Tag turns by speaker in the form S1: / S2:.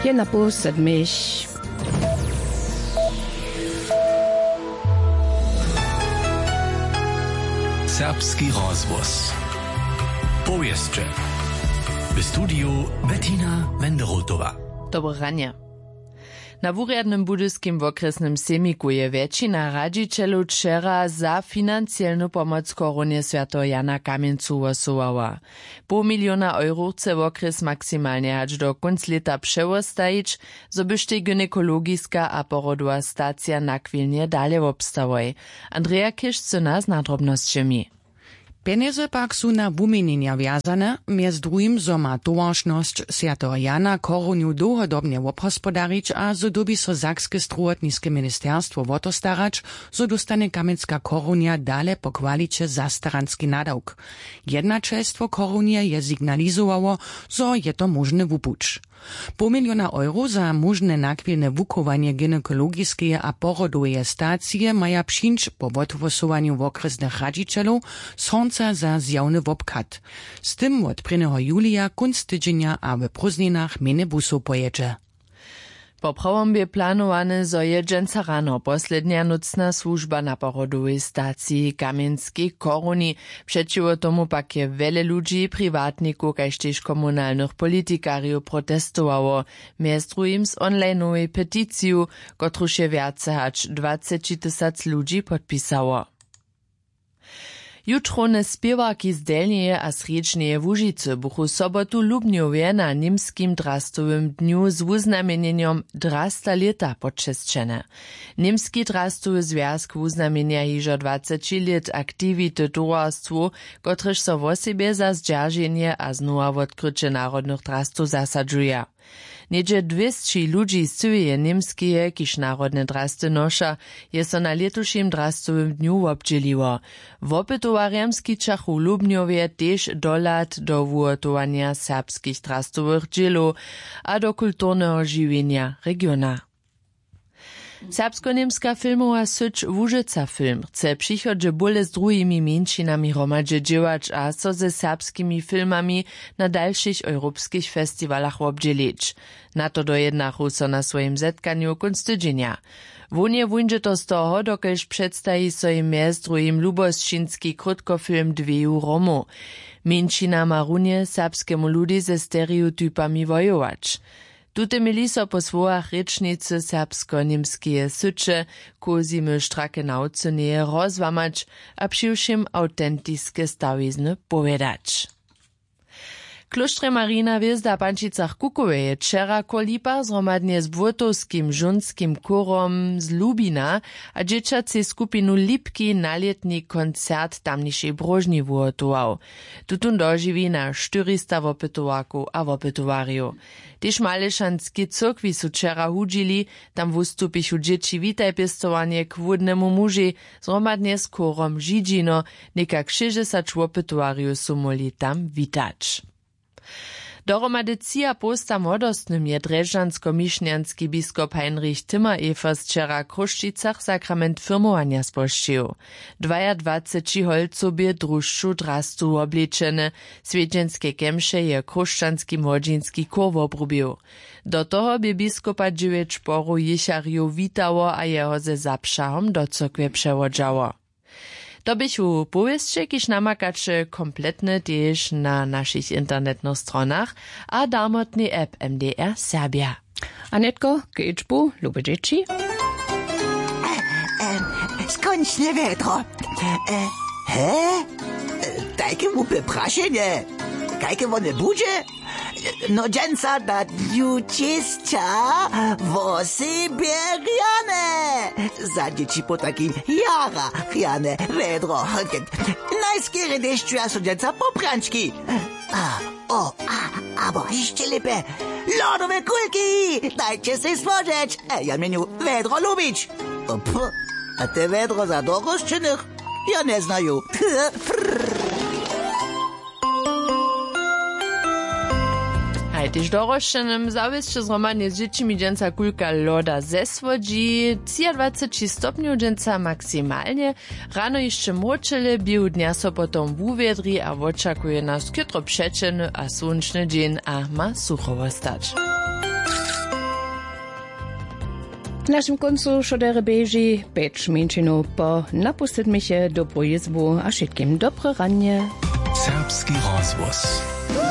S1: 1:30.
S2: Serbski rozgłos. Powieście. W studiu Bettina Menderotowa.
S3: Dobre ranie. Na wurjadnym budyskim okresnym semiku je většina radźičelów wczera za finansjelnu pomoc koronie Świętego Jana Kamieńcu głosowała. €500 000 chce okres maksymalnie hać do końca lata przewostajić, zo byšte gynekologiska a porodowa stacja nakwilnie dalej obstawoj. Andrea Kisz chce nas na drobnosćemi.
S1: Pieniądze pak su na wumienienia wjazane, między drugim, zo ma towaršnosť Świętego Jana koroniu długodobnie obhospodarić, a zo dobi so Sakskie zdrowotniskie ministerstwo wotostarać, zo dostane Kamieńska koronia dale po kwalicie zastaranski nadawk. Jednaczeństwo koronie je signalizowało, zo je to możny wupuć. €500 000 za możne nakwilne wukowanie gynekologiskiej a porodowej stacji maja przyjść po odgłosowaniu okresnych radźičelów sądza za zjawny wobkat. Z tym od 1. julia kunc tydzienia a w prózdninach mene busów pojedzie.
S3: Po prawombie planowane zo je dżęca rano poslednia nocna służba na porodowej stacji Kamieńskiej koroni. Przeciwko tomu pak je wiele ludzi, prywatników, kaž tež komunalnych politikariów protestowało. Między drugim z online'owej petyciju, kotruż je więcej hać 20 000 ludzi podpisało. Jutrone spěwaki z Delnieje a Srečneje Łužice buchu sobotu Lubnjovje na Nimskim drastowym dniu z wuznamienjeniem 200 leta počesćene. Nimski drastowy związk wuznamienia hižo 20 let aktivity towarstwu, kotrež so wo sebie za zdźerženje a znowa odkrycie narodnych drastów zasadžuje. Niedzie 200 ludzi z cyłeje Nimskeje, kiž narodne drasty noša, je so na letušim drastowym dniu obdzieliło. Wopytowarjam skičachu w Lubnjovje tež dolat do wuotowania serbskich drastowych dźělów a do kulturnego žiwienia regiona. Serbsko-niemska filmowa syć Łużyca Film chce przychodzie bóle z drugimi mniejszynami hromadzie dziełać a so ze serbskimi filmami na dalszych europejskich festiwalach obdzielić. Na to dojednachu so na swoim zetkaniu kunc tydzienia. Wunie wundzie to z toho, dokelž przedstawi so im między drugim lubosčinski krótkofilm Dveju Romu. Mniejszyna ma runie serbskiemu ludi ze stereotypami wojować. Tute mieli so po svojach rečnice serbsko-niemskie syče, kozimy štrake nauce nie rozvamać, a přiwšim autentiske stawizny povedać. Kloštre Marina Hviezda v Pančicach Kukoveje včera kolipa zromadne z błotowskim žunskim korom z Lubina a džečacej skupinu Lipki naljetni koncert tamnišej brožni vuotoval. Tutun doživí na 400 wopytowaków a wopytowarjów. Tež Malešanski cyrkwi su včera hudžili, tam wustupichu džeči witaj pestowanie k wódnemu muži, zromadne z korom Židžino, nekak 60 wopytowarjów su moli tam witać. Dohromady 3,5 młodostnym je drežansko-mišňanski biskop Heinrich Timmer-Evers včera w Kruščicach sakrament firmowania spošćil. 22 holcobie družšu drastu obličene, svedženske kemše je kruščanski młodzinski kor obrubil. Do toho by biskupa 9 šporu jišarju witało a jeho ze zapšahom do cyrkwie przewodziało. To bychu powieście, kiż namakacze kompletne też na naszych internetnych stronach, a darmotny app MDR Serbia.
S1: Anetko, kečbu, lube dzieci?
S4: Skończne wietro. Takie mu przepraszenie. Kajke wone budzie? No dżęca na dniu ciescia wo Syberiane. Za dzieci po takim jara, Jane, vedro. Najskiery deszczu, ja so dżęca popranczki. Aber jeszcze lepiej. Lodowe kulki, dajcie się spojrzeć. Ja mieniu vedro lubić. A te vedro za dorożczynych? Ja nie znaju.
S3: Hajtiž doroščenem zavisće zromadnje z dziecimi dżęca kulka loda ze swodzi, 23 stopniów dżęca maksymalnie, rano jeszcze moczele, biu dnia so potom wuwiedri a oczakuje nas kytro przeczeny a słoneczny dzień a ma suchowo stać.
S5: W naszym końcu šodere beži 5 minut po napustit mi się do pojezbu a všetkim dobre ranie.
S2: Serbski rozhłos.